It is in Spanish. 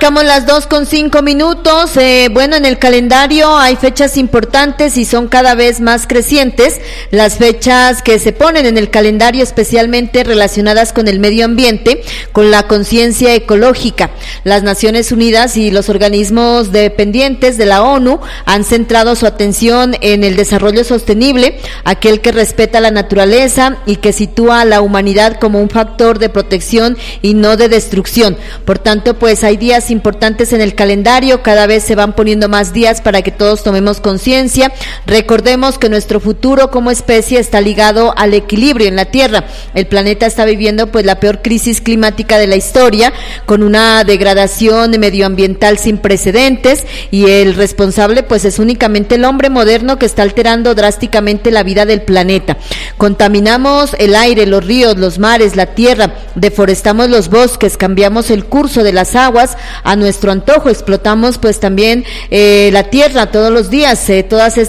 Marcamos las 2:05. Bueno, en el calendario hay fechas importantes y son cada vez más crecientes las fechas que se ponen en el calendario, especialmente relacionadas con el medio ambiente, con la conciencia ecológica. Las Naciones Unidas y los organismos dependientes de la ONU han centrado su atención en el desarrollo sostenible, aquel que respeta la naturaleza y que sitúa a la humanidad como un factor de protección y no de destrucción. Por tanto, pues hay días importantes en el calendario, cada vez se van poniendo más días para que todos tomemos conciencia. Recordemos que nuestro futuro como especie está ligado al equilibrio en la Tierra. El planeta está viviendo pues la peor crisis climática de la historia, con una degradación medioambiental sin precedentes, y el responsable pues es únicamente el hombre moderno, que está alterando drásticamente la vida del planeta. Contaminamos el aire, los ríos, los mares, la tierra, deforestamos los bosques, cambiamos el curso de las aguas a nuestro antojo, explotamos pues también la tierra todos los días. Todas